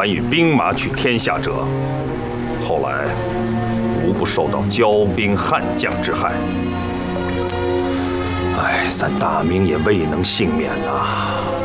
凡与兵马取天下者，后来无不受到骄兵悍将之害。哎，咱大明也未能幸免呐。